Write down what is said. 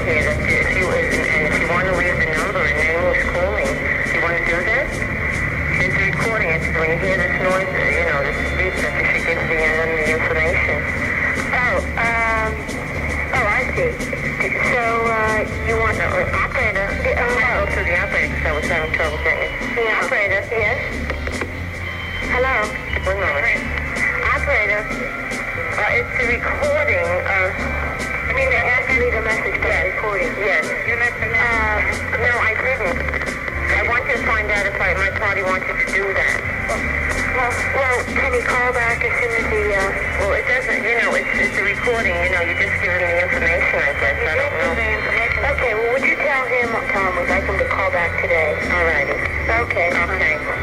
here that if you want to leave the number and then who's calling, do you want to do that? There's a recording. It's when you hear this noise, this beep, that you should give the information. I see. So, you want the operator? To the operator, because I was having trouble getting it. The operator, yes. Hello? 1 moment. Operator, it's the recording of... they asked me to leave a message for the recording. Yes. You left a message? No, I didn't. I want you to find out if my party wants you to do that. Well, can he call back as soon as he... Well, it doesn't, it's a recording, you just give him the information, I guess. I don't know. The information. Okay, well, would you tell him, Tom, we'd like him to call back today? All righty. Okay.